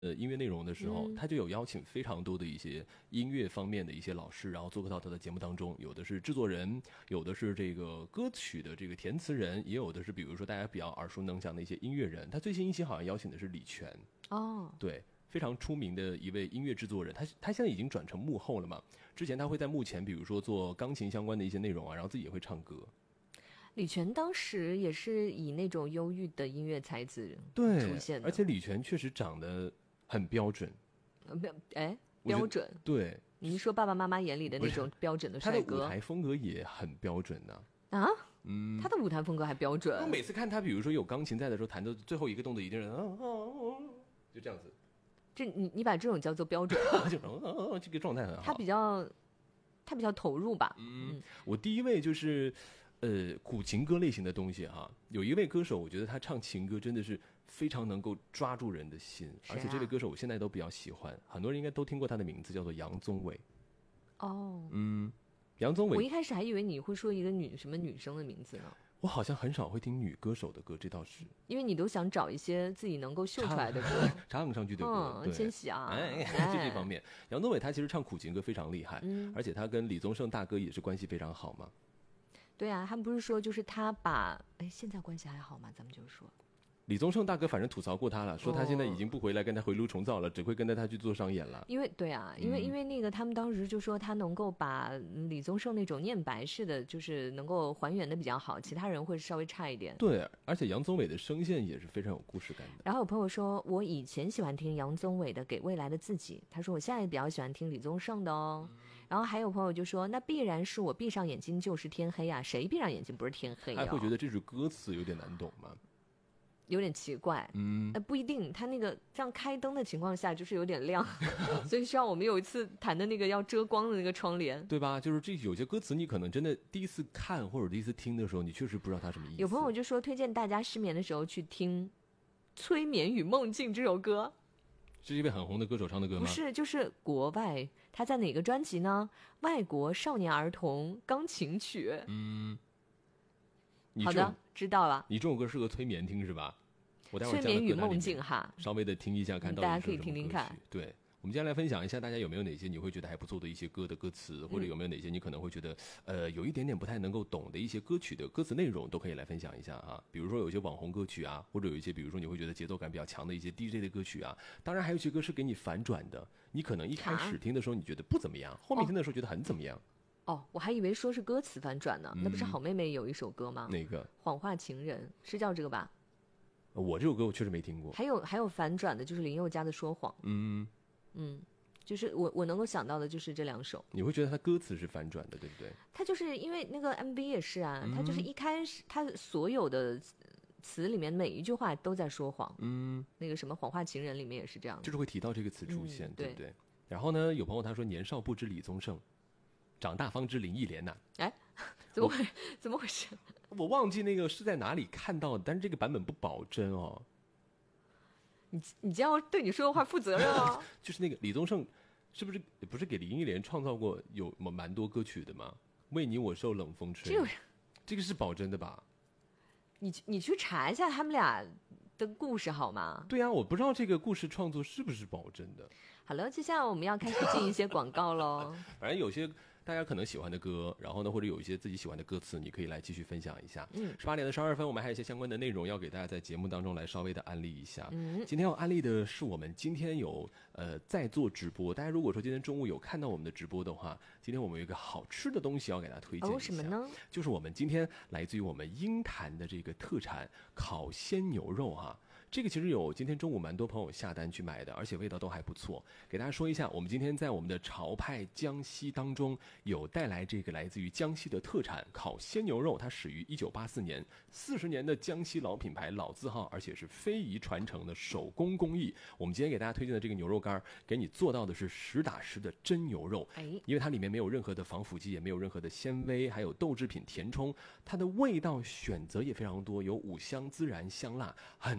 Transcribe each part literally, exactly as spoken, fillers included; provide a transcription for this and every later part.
呃音乐内容的时候， 嗯他就有邀请非常多的一些音乐方面的一些老师，然后做客到他的节目当中。有的是制作人，有的是这个歌曲的这个填词人，也有的是比如说大家比较耳熟能详的一些音乐人。他最新一期好像邀请的是李泉， 哦， 对，非常出名的一位音乐制作人。他他现在已经转成幕后了嘛？之前他会在幕前，比如说做钢琴相关的一些内容啊，然后自己也会唱歌。 李泉当时也是以那种忧郁的音乐才子对出现的， 而且李泉确实长得很标准， 呃标哎我觉得标准， 对， 你是说爸爸妈妈眼里的那种标准的他的舞帅哥台风格也很标准呢、 啊？嗯，他的舞台风格还标准我，每次看他，比如说有钢琴在的时候，弹的最后一个动作一定是，嗯嗯嗯，就这样子， 这你你把这种叫做标准， 就嗯嗯嗯，这个状态很好。 他比较他比较投入吧， 嗯，我第一位就是，呃，苦情歌类型的东西哈。有一位歌手，我觉得他唱情歌真的是非常能够抓住人的心， 谁啊而且这位歌手我现在都比较喜欢，很多人应该都听过他的名字，叫做杨宗纬。 哦。 嗯，杨宗纬， 我一开始还以为你会说一个女什么女生的名字呢， 我好像很少会听女歌手的歌，这倒是。 因为你都想找一些自己能够秀出来的歌。 唱上去的歌， 嗯， 对， 千玺啊， 哎，就这方面，杨宗纬他其实唱苦情歌非常厉害， 嗯而且他跟李宗盛大哥也是关系非常好嘛。 对啊，他们不是说就是他把，哎，现在关系还好吗？咱们就说， 李宗盛大哥反正吐槽过他了，说他现在已经不回来跟他回炉重造了，只会跟着他去做商演了。 因为对啊，因为、因为那个他们当时就说他能够把嗯李宗盛那种念白式的，就是能够还原的比较好，其他人会稍微差一点。 对，而且杨宗纬的声线也是非常有故事感的。 然后有朋友说，我以前喜欢听杨宗纬的《给未来的自己》，他说我现在比较喜欢听李宗盛的哦。然后还有朋友就说，那必然是我闭上眼睛就是天黑呀、谁闭上眼睛不是天黑呀、 还会觉得这首歌词有点难懂吗？ 有点奇怪。 嗯， 呃，不一定，他那个这样开灯的情况下就是有点亮，所以需要我们有一次弹的那个要遮光的那个窗帘。 对吧？就是这有些歌词，你可能真的第一次看或者第一次听的时候，你确实不知道它什么意思。 有朋友就说推荐大家失眠的时候去听《催眠与梦境》这首歌。 是一位很红的歌手唱的歌吗？ 不是，就是国外，他在哪个专辑呢？外国少年儿童钢琴曲。 嗯，你这种好的，知道了。 你这首歌适合催眠听是吧？我待会儿催眠与梦加到歌单里面境哈， 稍微的听一下，看到底嗯大家可以是什么歌曲听听看。 对，我们接下来分享一下，大家有没有哪些你会觉得还不错的一些歌的歌词，或者有没有哪些你可能会觉得呃有一点点不太能够懂的一些歌曲的歌词内容，都可以来分享一下啊。比如说有一些网红歌曲啊，或者有一些比如说你会觉得节奏感比较强的一些 D J 的歌曲啊。当然还有一些歌是给你反转的，你可能一开始听的时候你觉得不怎么样，后面听的时候觉得很怎么样。 哦，我还以为说是歌词反转呢。那不是好妹妹有一首歌吗？ 哪个？ 谎话情人是叫这个吧？ 我这首歌我确实没听过。 还有还有反转的，就是林宥嘉的说谎。 嗯， 嗯，就是我我能够想到的就是这两首。 你会觉得它歌词是反转的，对不对？ 他就是因为那个 M V 也是啊， 嗯他就是一开始他所有的词里面每一句话都在说谎。 嗯， 那个什么谎话情人里面也是这样的。 就是会提到这个词出现， 嗯对对不对？然后呢，有朋友他说年少不知李宗盛，长大方知林忆莲呐、 哎，怎么回怎么回事？ 我忘记那个是在哪里看到的，但是这个版本不保真哦。 你你这样对你说的话负责任哦。 就是那个李宗盛，是不是不是给林忆莲创造过有蛮多歌曲的吗？为你我受冷风吹， 这有这个是保真的吧？ 你你去查一下他们俩的故事好吗？ 对啊，我不知道这个故事创作是不是保真的。 好了，接下来我们要开始进一些广告喽。 反正有些大家可能喜欢的歌，然后呢，或者有一些自己喜欢的歌词，你可以来继续分享一下。 嗯， 十八点的十二分，我们还有一些相关的内容要给大家在节目当中来稍微的安利一下。 嗯， 今天要安利的是我们今天有呃在做直播，大家如果说今天中午有看到我们的直播的话，今天我们有一个好吃的东西要给大家推荐一下。 哦，什么呢？ 就是我们今天来自于我们鹰潭的这个特产烤鲜牛肉哈。这个其实有今天中午蛮多朋友下单去买的，而且味道都还不错。给大家说一下，我们今天在我们的潮派江西当中有带来这个来自于江西的特产烤鲜牛肉，它始于一九八四年，四十年的江西老品牌老字号，而且是非遗传承的手工工艺。我们今天给大家推荐的这个牛肉干，给你做到的是实打实的真牛肉， 哎， 因为它里面没有任何的防腐剂，也没有任何的纤维，还有豆制品填充，它的味道选择也非常多，有五香、孜然、香辣，很多很。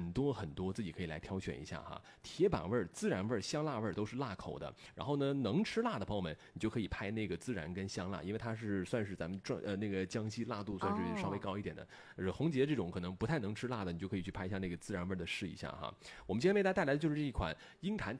很多，自己可以来挑选一下哈。铁板味儿、孜然味儿、香辣味儿都是辣口的。然后呢，能吃辣的朋友们，你就可以拍那个孜然跟香辣，因为它是算是咱们专呃那个江西辣度算是稍微高一点的。呃，红杰这种可能不太能吃辣的，你就可以去拍一下那个孜然味儿的试一下哈。我们今天为大家带来的就是这一款鹰潭